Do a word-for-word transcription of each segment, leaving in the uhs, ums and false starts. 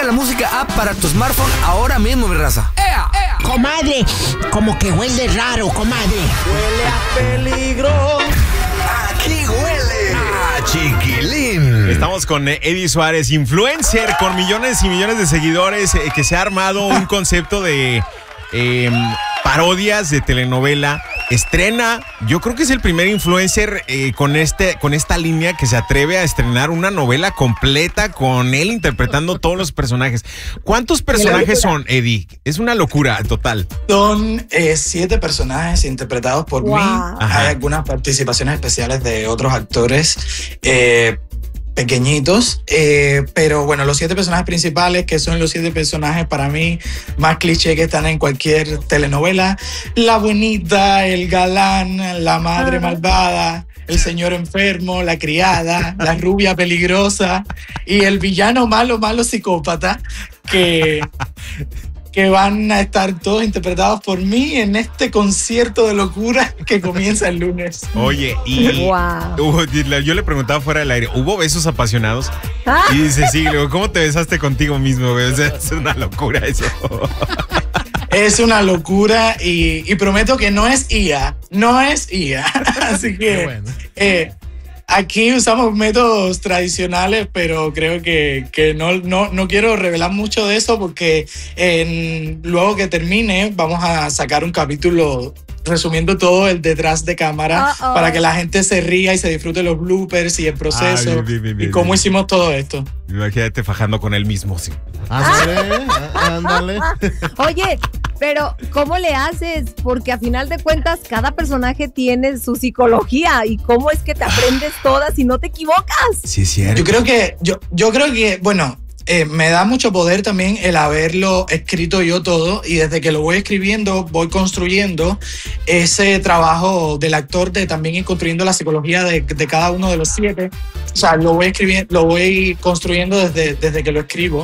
La música app para tu smartphone ahora mismo, mi raza. ¡Ea! ¡Ea! Comadre, como que huele raro, comadre. Huele a peligro. Aquí huele a chiquilín. Estamos con Eddie Suárez, influencer con millones y millones de seguidores, eh, que se ha armado un concepto de eh, parodias de telenovela. Estrena, yo creo que es el primer influencer eh, con este con esta línea que se atreve a estrenar una novela completa con él interpretando todos los personajes. ¿Cuántos personajes son, Eddie? Es una locura total. Son eh, siete personajes interpretados por wow. mí. Ajá. Hay algunas participaciones especiales de otros actores eh, pequeñitos, eh, pero bueno, los siete personajes principales, que son los siete personajes para mí más cliché que están en cualquier telenovela: la bonita, el galán, la madre uh-huh. malvada, el señor enfermo, la criada, la rubia peligrosa y el villano malo, malo psicópata, que... que van a estar todos interpretados por mí en este concierto de locura que comienza el lunes. Oye, y wow. yo le preguntaba fuera del aire, ¿hubo besos apasionados? ¿Ah? Y dice, sí, ¿cómo te besaste contigo mismo? O sea, es una locura eso. Es una locura y, y prometo que no es I A, no es I A. Así que bueno. eh, aquí usamos métodos tradicionales, pero creo que, que no, no, no quiero revelar mucho de eso porque en, luego que termine vamos a sacar un capítulo resumiendo todo el detrás de cámara Uh-oh. para que la gente se ría y se disfrute los bloopers y el proceso ah, bien, bien, bien, y cómo bien. hicimos todo esto. Imagínate fajando con él mismo, sí. Ándale, ándale. Oye, pero ¿cómo le haces? Porque a final de cuentas cada personaje tiene su psicología y cómo es que te aprendes todas y no te equivocas. Sí, cierto. Yo creo que, yo, yo creo que, bueno, Eh, me da mucho poder también el haberlo escrito yo todo y desde que lo voy escribiendo voy construyendo ese trabajo del actor de también ir construyendo la psicología de, de cada uno de los siete. O sea, lo voy escribiendo, lo voy construyendo desde, desde que lo escribo.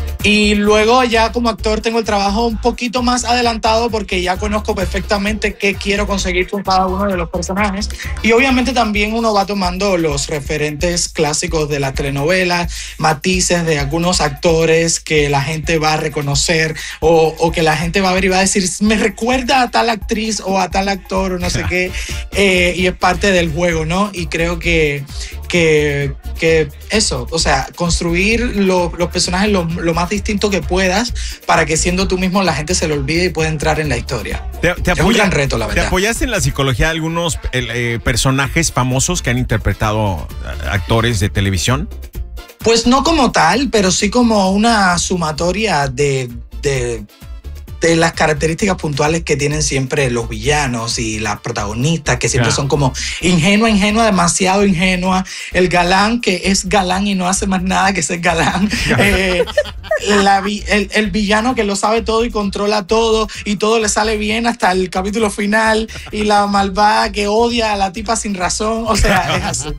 Y luego ya como actor tengo el trabajo un poquito más adelantado porque ya conozco perfectamente qué quiero conseguir con cada uno de los personajes. Y obviamente también uno va tomando los referentes clásicos de las telenovelas, matices de algunos actores que la gente va a reconocer o, o que la gente va a ver y va a decir, me recuerda a tal actriz o a tal actor o no sé qué. Eh, y es parte del juego, ¿no? Y creo que, que, que eso, o sea, construir lo, los personajes lo, lo más distinto que puedas para que siendo tú mismo la gente se lo olvide y pueda entrar en la historia. Te, te es apoya, un gran reto, la verdad. ¿Te apoyaste en la psicología de algunos eh, personajes famosos que han interpretado actores de televisión? Pues no como tal, pero sí como una sumatoria de... de de las características puntuales que tienen siempre los villanos y las protagonistas, que siempre yeah. son como ingenua, ingenua, demasiado ingenua. El galán, que es galán y no hace más nada que ser galán. Yeah. Eh, la, el, el villano que lo sabe todo y controla todo y todo le sale bien hasta el capítulo final. Y la malvada que odia a la tipa sin razón. O sea, es así.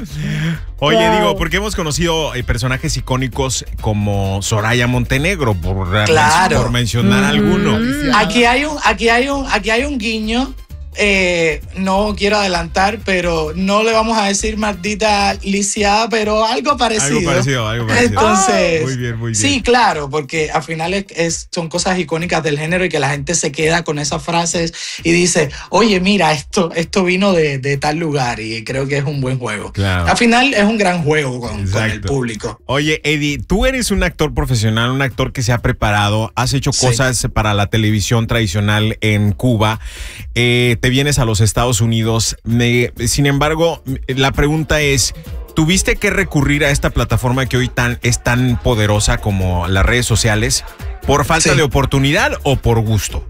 Oye, wow. digo, porque hemos conocido eh, personajes icónicos como Soraya Montenegro, por, claro. por mencionar mm. alguno. Aquí hay un, aquí hay un, aquí hay un guiño. Eh, no quiero adelantar, pero no le vamos a decir maldita lisiada, pero algo parecido. Algo parecido, algo parecido. Entonces, muy bien, muy bien. Sí, claro, porque al final es, es, son cosas icónicas del género y que la gente se queda con esas frases y dice, oye, mira, esto, esto vino de, de tal lugar y creo que es un buen juego. Claro. Al final es un gran juego con, con el público. Oye, Eddie, tú eres un actor profesional, un actor que se ha preparado, has hecho sí. cosas para la televisión tradicional en Cuba. Eh, te vienes a los Estados Unidos. Me, sin embargo, la pregunta es, ¿tuviste que recurrir a esta plataforma que hoy tan, es tan poderosa como las redes sociales por falta sí. de oportunidad o por gusto?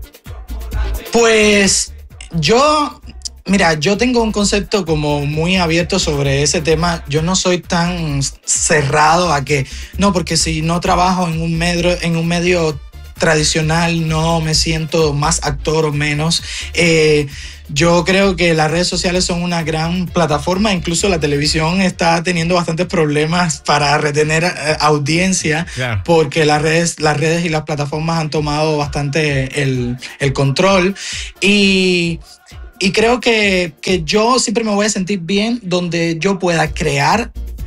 Pues yo, mira, yo tengo un concepto como muy abierto sobre ese tema. Yo no soy tan cerrado a que, no, porque si no trabajo en un medio, en un medio tradicional no me siento más actor o menos. Eh, yo creo que las redes sociales son una gran plataforma, incluso la televisión está teniendo bastantes problemas para retener eh, audiencia, yeah. porque las redes, las redes y las plataformas han tomado bastante el, el control y... Y creo que, que yo siempre me voy a sentir bien donde yo pueda crear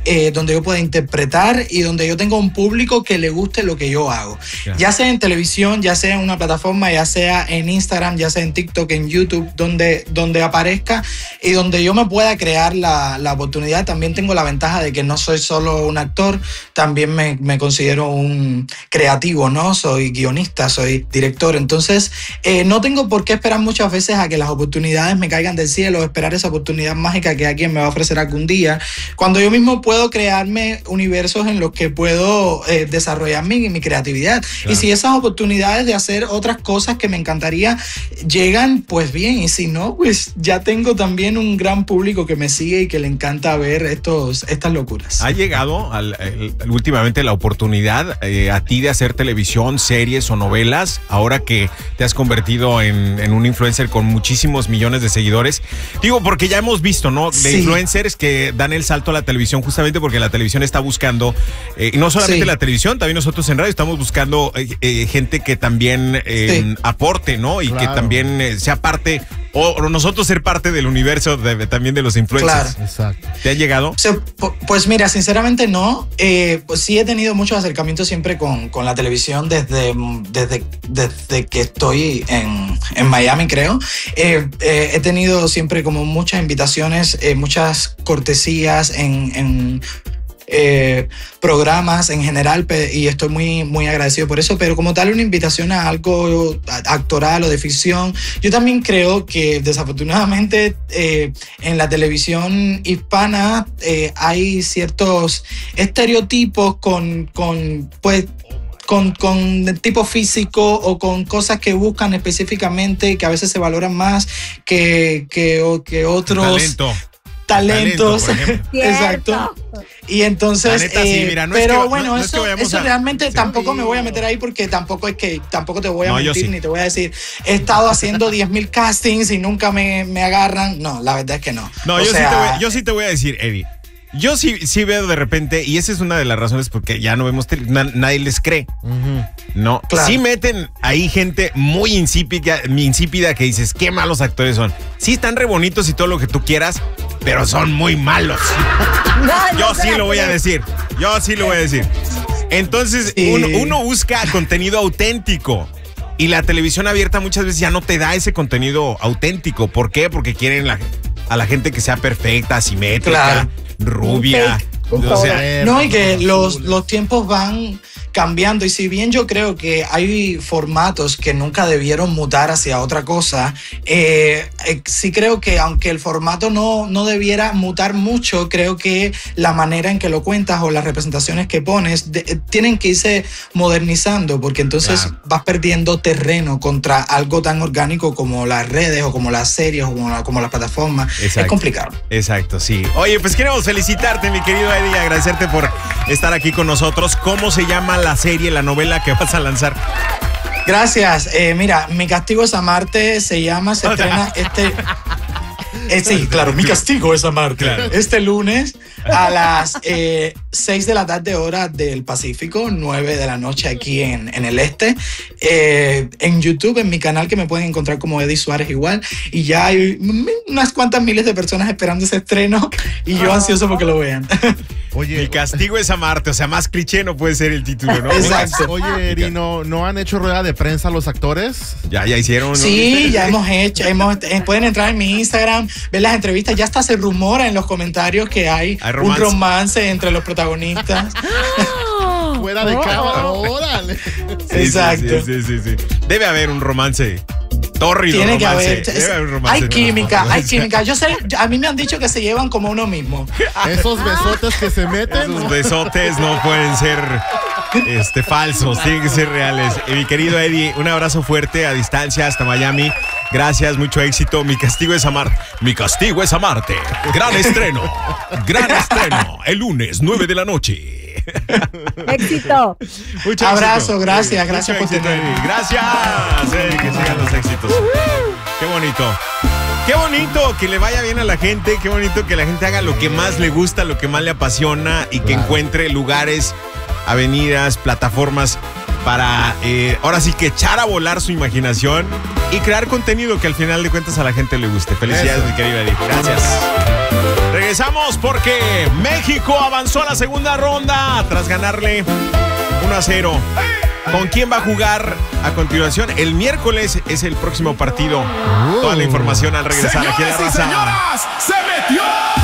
eh, donde yo pueda interpretar y donde yo tenga un público que le guste lo que yo hago. Claro. Ya sea en televisión, ya sea en una plataforma, ya sea en Instagram, ya sea en TikTok, en YouTube, donde, donde aparezca y donde yo me pueda crear la, la oportunidad. También tengo la ventaja de que no soy solo un actor, también me, me considero un creativo, ¿no? Soy guionista, soy director. Entonces, eh, no tengo por qué esperar muchas veces a que las oportunidades me caigan del cielo, esperar esa oportunidad mágica que alguien me va a ofrecer algún día, cuando yo mismo puedo crearme universos en los que puedo eh, desarrollar mi, mi creatividad. Claro. Y si esas oportunidades de hacer otras cosas que me encantaría llegan, pues bien, y si no, pues ya tengo también un gran público que me sigue y que le encanta ver estos, estas locuras. ¿Ha llegado al, el, últimamente la oportunidad eh, a ti de hacer televisión, series o novelas, ahora que te has convertido en, en un influencer con muchísimos millones de seguidores? Digo, porque ya hemos visto, ¿no? De sí. influencers que dan el salto a la televisión justamente porque la televisión está buscando, eh, no solamente sí. la televisión, también nosotros en radio estamos buscando eh, eh, gente que también eh, sí. aporte, ¿no? Y claro. que también eh, sea parte, o, o nosotros ser parte del universo de, también de los influencers. Claro. Exacto. ¿Te ha llegado? O sea, pues mira, sinceramente no. Eh, pues sí he tenido muchos acercamientos siempre con, con la televisión desde, desde, desde que estoy en, en Miami, creo. Eh, eh, he tenido siempre como muchas invitaciones, eh, muchas cortesías en... en Eh, programas en general, y estoy muy, muy agradecido por eso, pero como tal una invitación a algo actoral o de ficción, yo también creo que desafortunadamente eh, en la televisión hispana eh, hay ciertos estereotipos con, con pues Con, con tipo físico o con cosas que buscan específicamente, que a veces se valoran más que, que, que otros talento. talentos. Talento, Exacto. Y entonces, neta, eh, sí, mira, no pero es que, bueno, no, no eso, es que eso a... realmente sí. tampoco me voy a meter ahí porque tampoco es que, tampoco te voy a no, mentir sí. ni te voy a decir, he estado haciendo diez mil castings y nunca me, me agarran. No, la verdad es que no. No, o yo, sea, sí te voy, yo sí te voy a decir, Eddie. Yo sí, sí veo de repente, y esa es una de las razones porque ya no vemos tele, na, nadie les cree. Uh-huh. No, claro. Sí meten ahí gente muy insípida, insípida que dices, qué malos actores son. Sí están re bonitos y todo lo que tú quieras, pero son muy malos. No, yo no sí lo voy a decir, yo sí lo voy a decir. Entonces, sí. uno, uno busca contenido auténtico. Y la televisión abierta muchas veces ya no te da ese contenido auténtico. ¿Por qué? Porque quieren la, a la gente que sea perfecta, simétrica, claro. rubia. O sea, no, y que los, los tiempos van cambiando, y si bien yo creo que hay formatos que nunca debieron mutar hacia otra cosa, eh, eh, sí creo que aunque el formato no, no debiera mutar mucho, creo que la manera en que lo cuentas o las representaciones que pones de, eh, tienen que irse modernizando, porque entonces claro. vas perdiendo terreno contra algo tan orgánico como las redes o como las series o como, la, como las plataformas. Exacto. Es complicado. Exacto, sí. Oye, pues queremos felicitarte, mi querido Eddie, agradecerte por estar aquí con nosotros. ¿Cómo se llama la serie, la novela que vas a lanzar? Gracias. Eh, mira, Mi castigo es amarte se llama, se estrena este... Eh, sí, claro, Mi castigo es amarte. Claro. Este lunes a las eh, seis de la tarde hora del Pacífico, nueve de la noche aquí en, en el este. Eh, en YouTube, en mi canal, que me pueden encontrar como Eddie Suárez igual. Y ya hay unas cuantas miles de personas esperando ese estreno y yo ansioso porque lo vean. Oye, Mi castigo es amarte, o sea, más cliché no puede ser el título, ¿no? Exacto. Oye, Eri, ¿no, ¿no han hecho rueda de prensa los actores? Ya, ya hicieron. ¿No? Sí, ya hemos hecho. Hemos, pueden entrar en mi Instagram, ver las entrevistas. Ya hasta se rumora en los comentarios que hay, hay romance. un romance entre los protagonistas. Fuera de cámara, órale. Sí, exacto. Sí, sí, sí, sí. Debe haber un romance. Tórrido Tiene romance. que haber. Debe haber romance. Hay química, hay química. Yo sé, a mí me han dicho que se llevan como uno mismo. Esos besotes que se meten. Esos besotes no pueden ser este, falsos, tienen que ser reales. Eh, mi querido Eddie, un abrazo fuerte a distancia hasta Miami. Gracias, mucho éxito. Mi castigo es amarte. Mi castigo es amarte. Gran estreno. Gran estreno. El lunes, nueve de la noche. Éxito. Mucho abrazo, éxito. gracias, gracias Mucho por éxito, tenerme. Gracias. Eh, que sigan los éxitos. Qué bonito. Qué bonito que le vaya bien a la gente. Qué bonito que la gente haga lo que más le gusta, lo que más le apasiona y que claro. encuentre lugares, avenidas, plataformas para eh, ahora sí que echar a volar su imaginación y crear contenido que al final de cuentas a la gente le guste. Felicidades, Eso. mi querido Eddie. Gracias. Regresamos. Regresamos porque México avanzó a la segunda ronda tras ganarle uno a cero. ¿Con quién va a jugar a continuación? El miércoles es el próximo partido. Toda la información al regresar aquí a La Raza. ¡Se metió!